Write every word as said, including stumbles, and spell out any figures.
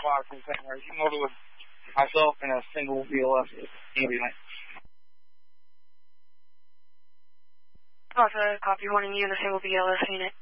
five from Saint Mary's. You can order with myself and a single B L S unit. Also, copy one of you in a single B L S unit.